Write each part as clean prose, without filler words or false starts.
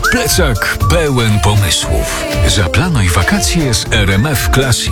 Plecak pełen pomysłów. Zaplanuj wakacje z RMF Classic.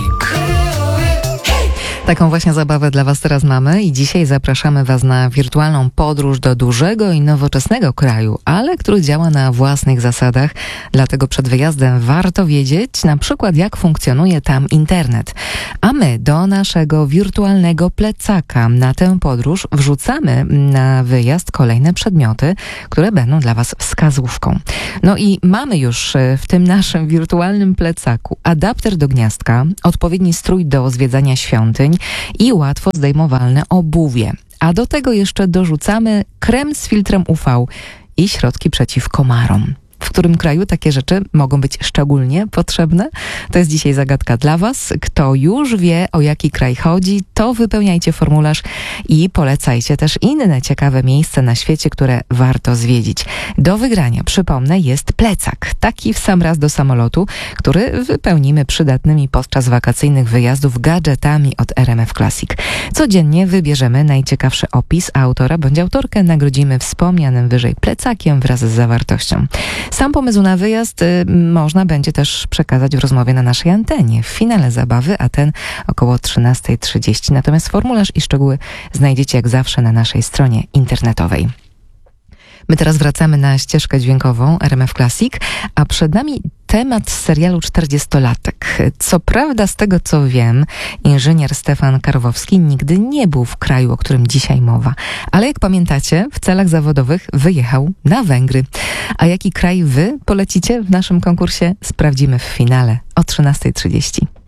Taką właśnie zabawę dla Was teraz mamy i dzisiaj zapraszamy Was na wirtualną podróż do dużego i nowoczesnego kraju, ale który działa na własnych zasadach. Dlatego przed wyjazdem warto wiedzieć na przykład, jak funkcjonuje tam internet. A my do naszego wirtualnego plecaka na tę podróż wrzucamy na wyjazd kolejne przedmioty, które będą dla Was wskazówką. No i mamy już w tym naszym wirtualnym plecaku adapter do gniazdka, odpowiedni strój do zwiedzania świątyń i łatwo zdejmowalne obuwie. A do tego jeszcze dorzucamy krem z filtrem UV i środki przeciw komarom. W którym kraju takie rzeczy mogą być szczególnie potrzebne? To jest dzisiaj zagadka dla Was. Kto już wie, o jaki kraj chodzi, to wypełniajcie formularz i polecajcie też inne ciekawe miejsca na świecie, które warto zwiedzić. Do wygrania, przypomnę, jest plecak. Taki w sam raz do samolotu, który wypełnimy przydatnymi podczas wakacyjnych wyjazdów gadżetami od RMF Classic. Codziennie wybierzemy najciekawszy opis, a autora bądź autorkę nagrodzimy wspomnianym wyżej plecakiem wraz z zawartością. Sam pomysł na wyjazd można będzie też przekazać w rozmowie na naszej antenie w finale zabawy, a ten około 13:30. Natomiast formularz i szczegóły znajdziecie jak zawsze na naszej stronie internetowej. My teraz wracamy na ścieżkę dźwiękową RMF Classic, a przed nami temat z serialu 40-latek. Co prawda, z tego co wiem, inżynier Stefan Karwowski nigdy nie był w kraju, o którym dzisiaj mowa. Ale jak pamiętacie, w celach zawodowych wyjechał na Węgry. A jaki kraj wy polecicie w naszym konkursie? Sprawdzimy w finale o 13:30.